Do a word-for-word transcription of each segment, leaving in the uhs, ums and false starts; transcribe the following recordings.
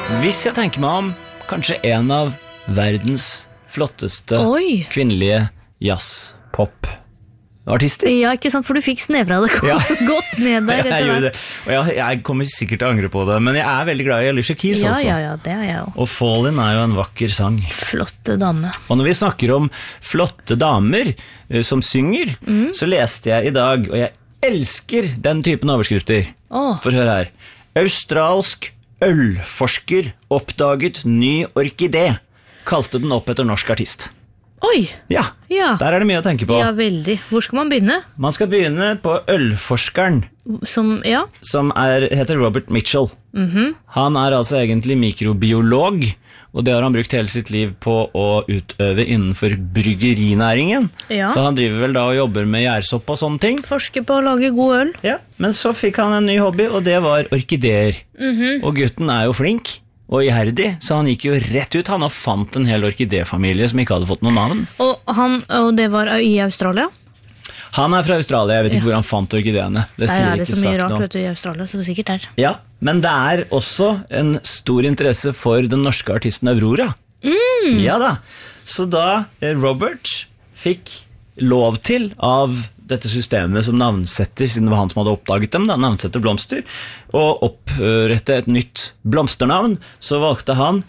Hvis jeg tenker meg om, kanskje en av verdens flotteste Oi. kvinnelige jazz-pop-artister. Ja, ikke sant, for du fikk snevra det Ja. godt ned der Jeg etter gjorde hvert. det, og jeg, jeg kommer sikkert til å angre på det, men jeg er veldig glad i Alicia Keys Ja, altså. ja, ja, det er jeg også. Og Fallin er jo en vakker sang. Flotte dame. Og når vi snakker om flotte damer eh, som synger, Mm. så leste jeg i dag, og jeg elsker den typen overskrifter. Åh. For hør her. Australsk ølforsker oppdaget ny orkidé. Kalte den opp etter norsk artist. Oi, Ja, ja. der er det mye å tenke på. Ja, veldig. Hvor skal man begynne? Man skal begynne på ølforskeren, Som, ja, som er, heter Robert Mitchell. Han er altså egentlig mikrobiolog, og det har han brukt hele sitt liv på å utøve innenfor bryggerinæringen. Ja. Så han driver vel da og jobber med gjærsopp og sånne ting. forsker på å lage god øl. Ja, men så fikk han en ny hobby, og det var orkideer. Og gutten er jo flink og iherdig, så han gikk jo rett ut han og fant en hel orkidéfamilie som ikke hadde fått noen navn. Og, han, og det var i Australia? Han er fra Australia, jeg vet ikke Ja. hvor han fant orkideene. Det Der sier er det ikke så mye sagt rart noe. vet du, i Australia, så sikkert der. Ja, men det er også en stor interesse for den norske artisten Aurora. Mm. Ja da. Så da eh, Robert fikk lov til av dette systemet som navnsetter, siden det var han som hadde oppdaget dem, da, navnsetter blomster, og opprette et nytt blomsternavn, så valgte han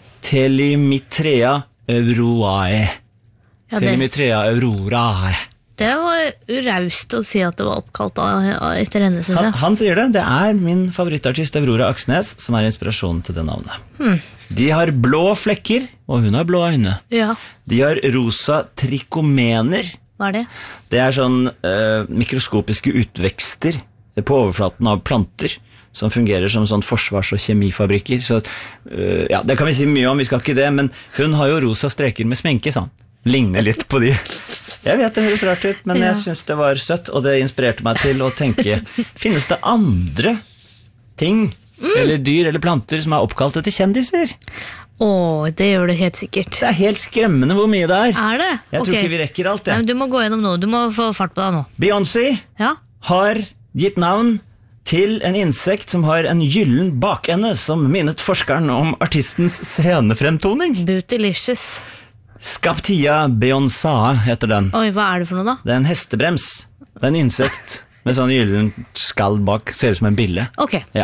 Telemitrea aurorae. Ja, det, Telemitrea aurorae. det var raust å si at det var oppkalt av, av- etter henne, synes Han, jeg. han sier det, det er min favorittartist Aurora Aksnes som er inspirasjonen til det navnet. De har blå flekker, og hun har blå øyne. Ja, De har rosa trikomener. hva er det? Det er sånn eh, mikroskopiske utvekster på overflaten av planter som fungerer som sånn forsvars- og kjemifabrikker. Så, eh, ja, det kan vi si mye om, vi skal ikke det, men hun har jo rosa streker med sminke, sånn. Ligner litt på de. Jeg vet det høres rart ut, men Ja. jeg synes det var søtt, og det inspirerte meg til å tenke, finnes det andre ting, eller dyr eller planter som er oppkalt etter kjendiser? Åh, det gjør det helt sikkert. Det er helt skremmende hvor mye det er. Er det? Jeg tror Ok. ikke vi rekker alt, Nei, det. men du må gå gjennom nå, du må få fart på deg nå. Beyoncé Ja, har gitt navn til en insekt som har en gyllen bakende, som minnet forskeren om artistens scenefremtoning. Bootylicious. Skaptia beyoncaa heter den. Oi, hva er det for noe da? Det er en hestebrems. Det er en insekt med sånn gyllen skall bak, ser ut som en bille. Ok, Ja.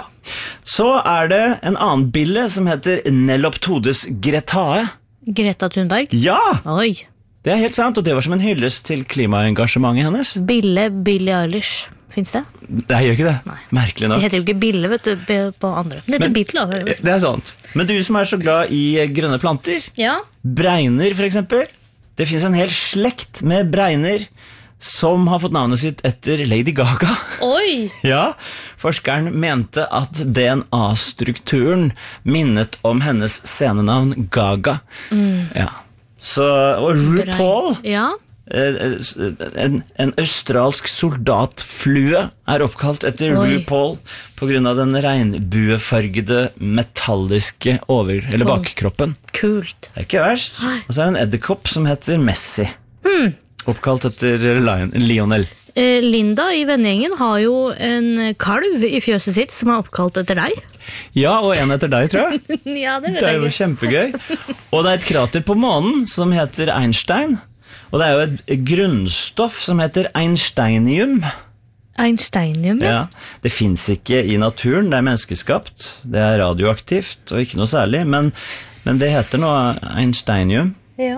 Så er det en annen bille som heter Neloptodes gretae. Greta Thunberg. Ja, Oi, det er helt sant, og det var som en hyllest til klimaengasjementet hennes. Bille Billie Eilish. Finns det? Det gjør ikke det. Merkelig Det nok. heter jo ikke Bille, vet du, be- på andre. Det heter Men- Beatle, da. Det er sant. Men du som er så glad i eh, grønne planter, Ja, bregner for eksempel. Det finnes en hel slekt med bregner som har fått navnet sitt etter Lady Gaga. oi, Ja, forskeren mente at D N A-strukturen minnet om hennes scenenavn Gaga. Ja. Så, og RuPaul, Ja, eh, en, en australsk soldatflue, er oppkalt etter Oi. RuPaul på grunn av den regnbuefargede metalliske over- eller bakkroppen. kult. Det er ikke verst. Og så er det en edderkopp som heter Messi. Oppkalt etter Lion, Lionel. Eh, Linda i vennegjengen har jo en kalv i fjøset sitt som er oppkalt etter deg. Ja, og en etter deg, tror jeg. Ja, det vet Det er jeg jo ikke. kjempegøy. Og det er et krater på månen som heter Einstein. Og det er jo et grunnstoff som heter einsteinium. Einsteinium, ja. Ja, det finnes ikke i naturen, det er menneskeskapt. Det er radioaktivt og ikke noe særlig, men, men det heter noe einsteinium. ja.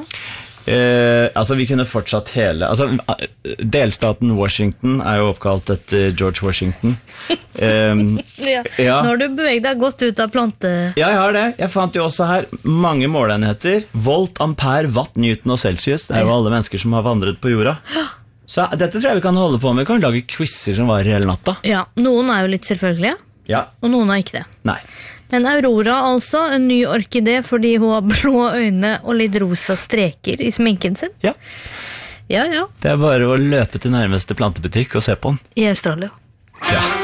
Eh, altså vi kunne fortsatt hele altså, delstaten Washington er jo oppkalt etter George Washington. Eh, Ja. Ja. Nå har du beveget deg godt ut av plante... Ja, jeg har det. Jeg fant jo også her mange måleenheter. Volt, ampere, watt, newton og celsius. Det er jo alle mennesker som har vandret på jorda. Så dette tror jeg vi kan holde på med. Vi kan lage quizer som varer hele natta. Ja, noen er jo litt selvfølgelige, Ja, og noen er ikke det. nei. Men Aurora altså, en ny orkidé fordi hun har blå øyne og litt rosa streker i sminken sin. Ja, Ja, ja, det er bare å løpe til nærmeste plantebutikk og se på den. i Australia. Ja.